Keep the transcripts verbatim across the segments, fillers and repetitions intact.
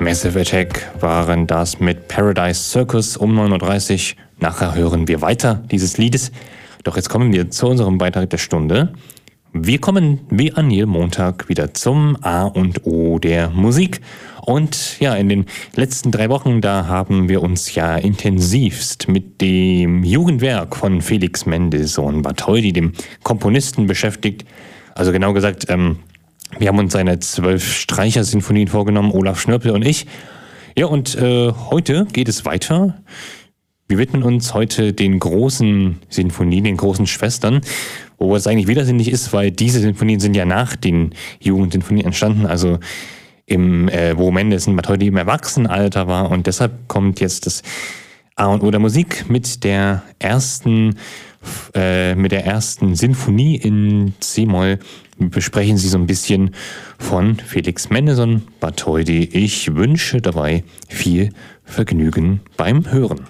Massive Attack waren das mit Paradise Circus um neun Uhr dreißig. Nachher hören wir weiter dieses Liedes. Doch jetzt kommen wir zu unserem Beitrag der Stunde. Wir kommen wie an jedem Montag wieder zum A und O der Musik. Und ja, in den letzten drei Wochen, da haben wir uns ja intensivst mit dem Jugendwerk von Felix Mendelssohn Bartholdy, dem Komponisten, beschäftigt. Also genau gesagt, ähm, wir haben uns seine zwölf Streichersinfonien vorgenommen, Olaf Schnörpel und ich. Ja, und äh, heute geht es weiter. Wir widmen uns heute den großen Sinfonien, den großen Schwestern, wo es eigentlich widersinnig ist, weil diese Sinfonien sind ja nach den Jugendsinfonien entstanden, also im, äh, wo Mendelssohn Bartholdy im Erwachsenenalter war, und deshalb kommt jetzt das A und O der Musik mit der ersten, äh, mit der ersten Sinfonie in C-Moll. Wir besprechen sie so ein bisschen von Felix Mendelssohn Bartholdy. Ich wünsche dabei viel Vergnügen beim Hören.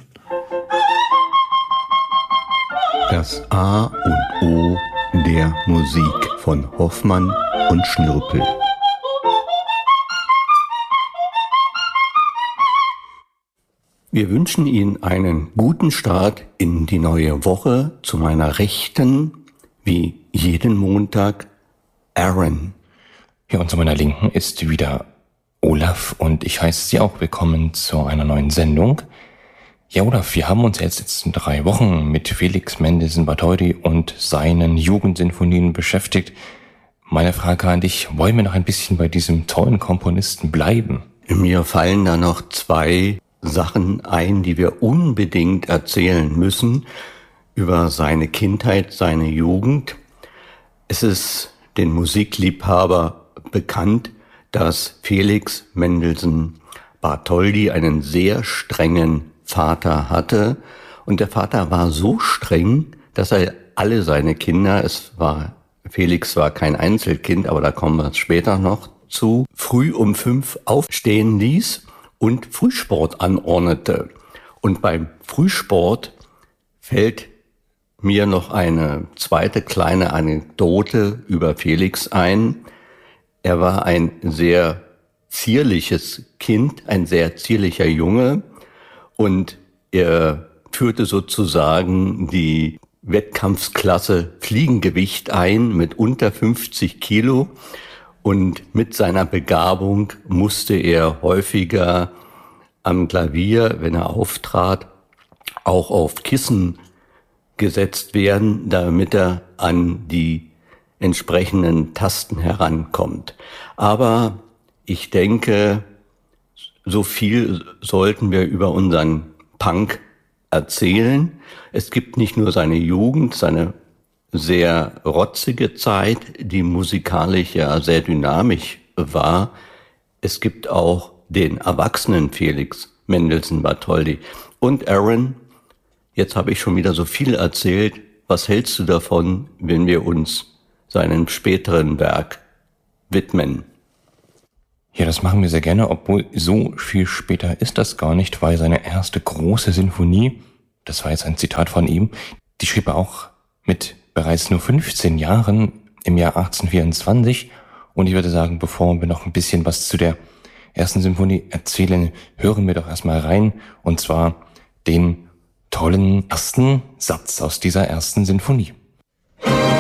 Das A und O der Musik von Hoffmann und Schnürpel. Wir wünschen Ihnen einen guten Start in die neue Woche. Zu meiner Rechten, wie jeden Montag, Aaron. Ja, und zu meiner Linken ist wieder Olaf und ich heiße Sie auch willkommen zu einer neuen Sendung. Ja, Olaf, wir haben uns jetzt in letzten drei Wochen mit Felix Mendelssohn Bartholdy und seinen Jugendsinfonien beschäftigt. Meine Frage an dich, wollen wir noch ein bisschen bei diesem tollen Komponisten bleiben? Mir fallen da noch zwei Sachen ein, die wir unbedingt erzählen müssen über seine Kindheit, seine Jugend. Es ist den Musikliebhaber bekannt, dass Felix Mendelssohn Bartholdy einen sehr strengen Vater hatte. Und der Vater war so streng, dass er alle seine Kinder, es war, Felix war kein Einzelkind, aber da kommen wir später noch zu, früh um fünf aufstehen ließ und Frühsport anordnete. Und beim Frühsport fällt mir noch eine zweite kleine Anekdote über Felix ein. Er war ein sehr zierliches Kind, ein sehr zierlicher Junge, und er führte sozusagen die Wettkampfsklasse Fliegengewicht ein mit unter fünfzig Kilo. Und mit seiner Begabung musste er häufiger am Klavier, wenn er auftrat, auch auf Kissen gesetzt werden, damit er an die entsprechenden Tasten herankommt. Aber ich denke, so viel sollten wir über unseren Punk erzählen. Es gibt nicht nur seine Jugend, seine sehr rotzige Zeit, die musikalisch ja sehr dynamisch war. Es gibt auch den erwachsenen Felix Mendelssohn Bartholdy. Und Aaron, jetzt habe ich schon wieder so viel erzählt. Was hältst du davon, wenn wir uns seinem späteren Werk widmen? Ja, das machen wir sehr gerne, obwohl so viel später ist das gar nicht, weil seine erste große Sinfonie, das war jetzt ein Zitat von ihm, die schrieb er auch mit bereits nur fünfzehn Jahren im Jahr achtzehnhundertvierundzwanzig. Und ich würde sagen, bevor wir noch ein bisschen was zu der ersten Sinfonie erzählen, hören wir doch erstmal rein, und zwar den tollen ersten Satz aus dieser ersten Sinfonie.